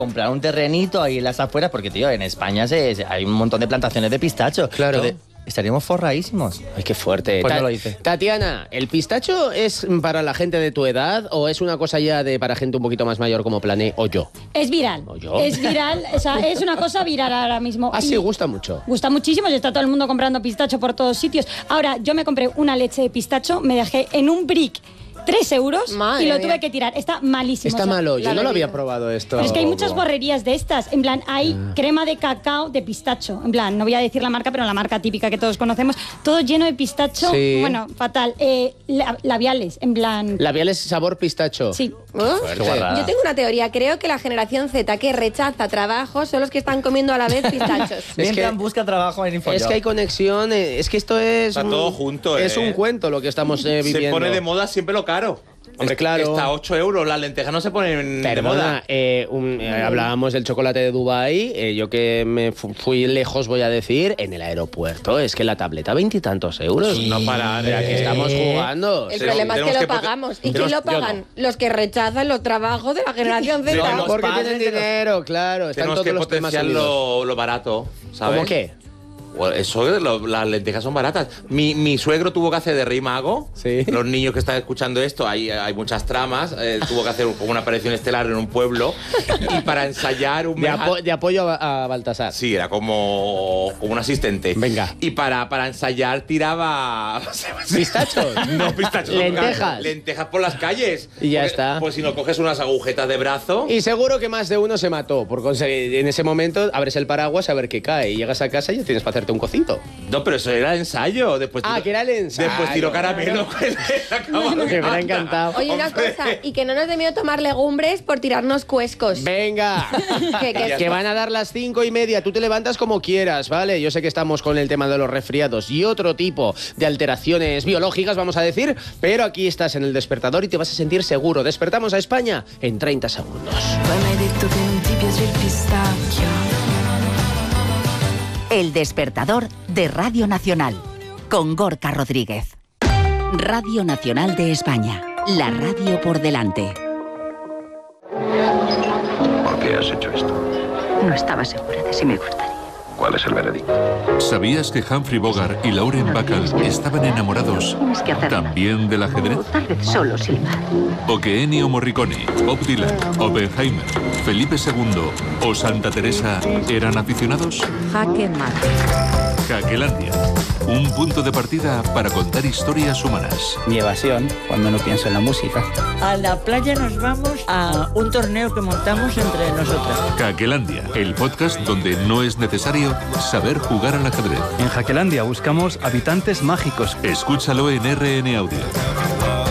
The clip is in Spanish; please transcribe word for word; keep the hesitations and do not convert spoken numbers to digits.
comprar un terrenito ahí en las afueras, porque, tío, en España se, se, hay un montón de plantaciones de pistacho. Claro. Entonces, estaríamos forradísimos. Ay, qué fuerte. Pues Ta- no lo dice. Tatiana, ¿el pistacho es para la gente de tu edad o es una cosa ya de para gente un poquito más mayor como Plané o yo? Es viral. ¿O yo? Es viral, o sea, es una cosa viral ahora mismo. Ah, sí, Y gusta mucho. gusta muchísimo, y está todo el mundo comprando pistacho por todos sitios. Ahora, yo me compré una leche de pistacho, me dejé en un brick tres euros Madre y lo mía. tuve que tirar. Está malísimo. Está o sea, malo, yo la no lo había bebida. probado esto. Pero es que hay muchas guarrerías de estas. En plan, hay crema de cacao de pistacho. En plan, no voy a decir la marca, pero la marca típica que todos conocemos. Todo lleno de pistacho. Sí. Bueno, fatal. Eh, la- labiales, en plan... Labiales sabor pistacho. Sí. ¿Oh? Fuerte. guarrada. Yo tengo una teoría. Creo que la generación Z que rechaza trabajo son los que están comiendo a la vez pistachos. Mientras que- busca trabajo en Infojob. Es que hay conexión, eh, es que esto es... Está un- todo junto, Es ¿eh? un cuento lo que estamos eh, viviendo. Se pone de moda siempre lo caro. Hombre, claro. Está a ocho euros, las lentejas no se ponen de Perdona, moda. eh, un- eh, hablábamos del chocolate de Dubái, eh, yo que me fu- fui lejos voy a decir, en el aeropuerto, es que la tableta veintitantos euros. Sí. No parar, ¿De a qué eh. estamos jugando? El Sí, problema es tenemos que que lo pote- pagamos. ¿Y tenemos- quién lo yo pagan? Los que rechazan los trabajos de la generación Z. Tenemos- Porque padres tienen de los- dinero, claro, están Tenemos todos que los temas potenciar unidos. lo, lo barato, ¿sabes? ¿Cómo qué? Bueno, eso, lo- las lentejas son baratas. Mi, mi suegro tuvo que hacer de rey mago. Sí. Los niños que están escuchando esto, hay, hay muchas tramas. eh, tuvo que hacer un- como una aparición estelar en un pueblo. Y para ensayar un De, mes apo- an- de apoyo a, a Baltasar. Sí, era como, como un asistente. Venga. Y para, para ensayar tiraba... ¿Pistachos? No, pistachos. Lentejas. Lentejas por las calles. Y ya Porque, está. Pues si no coges unas agujetas de brazo... Y seguro que más de uno se mató por conseguir. En ese momento abres el paraguas a ver qué cae. Y llegas a casa y ya tienes para hacerte un cocito. No, pero eso era el ensayo. Después Ah, tiro- que era el ensayo. Después tiró caramelo. Que me ha encantado. Oye, una Hombre. cosa, y que no nos dé miedo tomar legumbres por tirarnos cuescos. Venga. Que- que- Que van a dar las cinco y media. Tú te levantas como quieras, ¿vale? Yo sé que estamos con el tema de los resfriados y otro tipo de alteraciones biológicas, vamos a decir, pero aquí estás en el despertador y te vas a sentir seguro. Despertamos a España en treinta segundos. Poi mi hai detto che non ti piace il pistacchio. El despertador de Radio Nacional, con Gorka Rodríguez. Radio Nacional de España, la radio por delante. ¿Por qué has hecho esto? No estaba segura de si me gustaría. ¿Cuál es el veredicto? ¿Sabías que Humphrey Bogart y Lauren Bacall estaban enamorados Tienes que hacerlo. también del ajedrez? O tal vez solo silbar. ¿O que Ennio Morricone, Bob Dylan, Oppenheimer, Felipe segundo o Santa Teresa eran aficionados? Jaque mate. Caquelandia, un punto de partida para contar historias humanas. Mi evasión cuando no pienso en la música. A la playa nos vamos a un torneo que montamos entre nosotras. Caquelandia, el podcast donde no es necesario saber jugar al ajedrez. En Jaquelandia buscamos habitantes mágicos. Escúchalo en R N Audio.